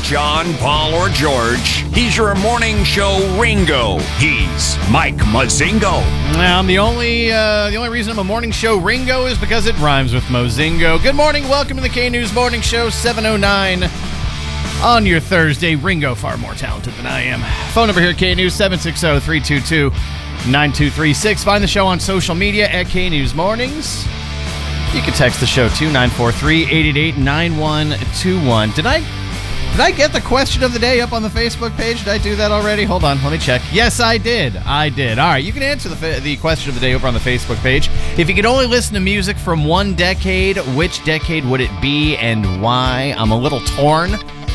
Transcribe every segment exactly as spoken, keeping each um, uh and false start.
John, Paul, or George. He's your morning show Ringo. He's Mike Mozingo. Now, I'm the only uh, the only reason I'm a morning show Ringo is because it rhymes with Mozingo. Good morning. Welcome to the K-News Morning Show, seven oh nine on your Thursday. Ringo, far more talented than I am. Phone number here at K-News, seven six zero, three two two, nine two three six. Find the show on social media at K-News Mornings. You can text the show to nine four three, eight eight eight, nine one two one. Did I did I get the question of the day up on the Facebook page? Did I do that already? Hold on, let me check. Yes, I did. I did. All right, you can answer the the question of the day over on the Facebook page. If you could only listen to music from one decade, which decade would it be and why? I'm a little torn.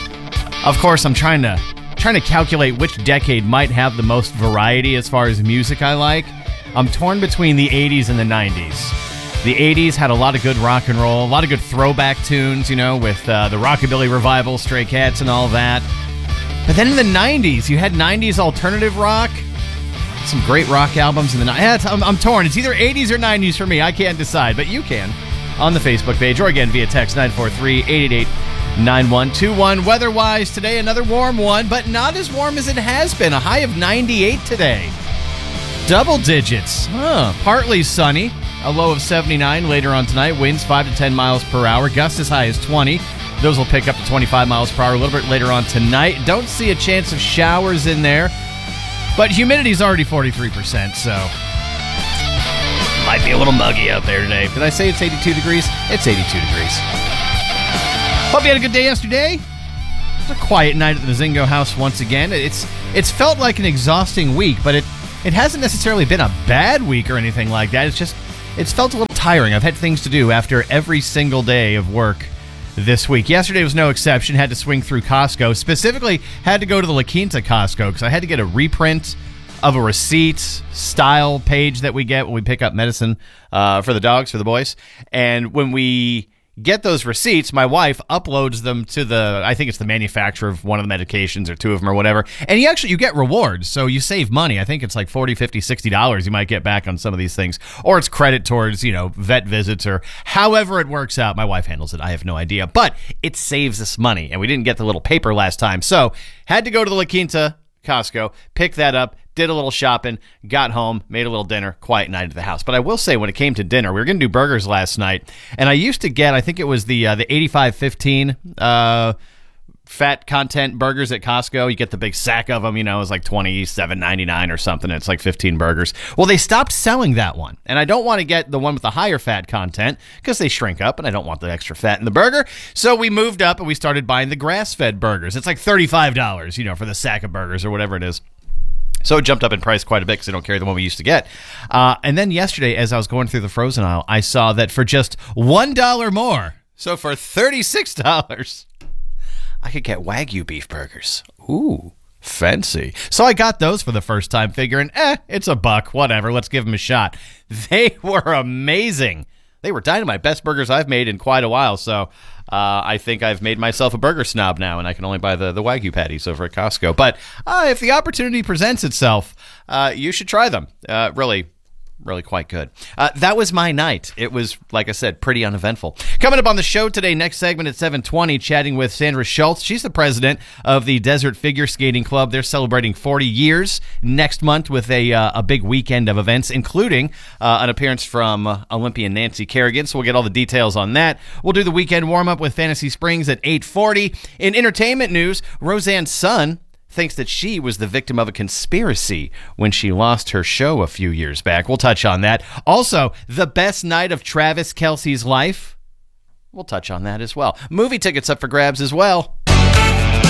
Of course, I'm trying to trying to calculate which decade might have the most variety as far as music I like. I'm torn between the eighties and the nineties. The eighties had a lot of good rock and roll, a lot of good throwback tunes, you know, with uh, the Rockabilly Revival, Stray Cats, and all that. But then in the nineties, you had nineties alternative rock. Some great rock albums in the nineties. I'm, I'm torn. It's either eighties or nineties for me. I can't decide, but you can on the Facebook page or again via text nine four three, eight eight eight, nine one two one. Weather-wise today, another warm one, but not as warm as it has been. A high of ninety-eight today. Double digits. Huh. Partly sunny. A low of seventy-nine later on tonight. Winds five to ten miles per hour. Gusts as high as twenty. Those will pick up to twenty-five miles per hour a little bit later on tonight. Don't see a chance of showers in there. But humidity's already forty-three percent, so might be a little muggy out there today. Did I say it's eighty-two degrees? It's eighty-two degrees. Hope you had a good day yesterday. It was a quiet night at the Mozingo house once again. It's it's felt like an exhausting week, but it, it hasn't necessarily been a bad week or anything like that. It's just It's felt a little tiring. I've had things to do after every single day of work this week. Yesterday was no exception. Had to swing through Costco. Specifically, had to go to the La Quinta Costco because I had to get a reprint of a receipt style page that we get when we pick up medicine uh, for the dogs, for the boys. And when we get those receipts, my wife uploads them to the, I think it's the manufacturer of one of the medications or two of them or whatever. And you actually, you get rewards. So you save money. I think it's like forty, fifty, sixty dollars you might get back on some of these things. Or it's credit towards, you know, vet visits or however it works out. My wife handles it. I have no idea. But it saves us money. And we didn't get the little paper last time. So had to go to the La Quinta Costco, pick that up, did a little shopping, got home, made a little dinner, quiet night at the house. But I will say, when it came to dinner, we were going to do burgers last night, and I used to get, I think it was the uh, the eighty-five fifteen uh, fat content burgers at Costco. You get the big sack of them, you know, it's like twenty-seven ninety-nine or something. It's like fifteen burgers. Well, they stopped selling that one, and I don't want to get the one with the higher fat content because they shrink up, and I don't want the extra fat in the burger. So we moved up, and we started buying the grass-fed burgers. It's like thirty-five dollars, you know, for the sack of burgers or whatever it is. So it jumped up in price quite a bit because I don't carry the one we used to get. Uh, and then yesterday, as I was going through the frozen aisle, I saw that for just one dollar more, so for thirty-six dollars, I could get Wagyu beef burgers. Ooh, fancy. So I got those for the first time, figuring, eh, it's a buck, whatever, let's give them a shot. They were amazing. They were dynamite. Best burgers I've made in quite a while, so uh, I think I've made myself a burger snob now, and I can only buy the, the Wagyu patties over at Costco. But uh, if the opportunity presents itself, uh, you should try them. Uh, really, really quite good. Uh, that was my night. It was, like I said, pretty uneventful. Coming up on the show today, next segment at seven twenty, chatting with Sandra Schultz. She's the president of the Desert Figure Skating Club. They're celebrating forty years next month with a uh, a big weekend of events, including uh, an appearance from uh, Olympian Nancy Kerrigan. So we'll get all the details on that. We'll do the weekend warm-up with Fantasy Springs at eight forty. In entertainment news, Roseanne's son thinks that she was the victim of a conspiracy when she lost her show a few years back. We'll touch on that. Also, the best night of Travis Kelce's life. We'll touch on that as well. Movie tickets up for grabs as well.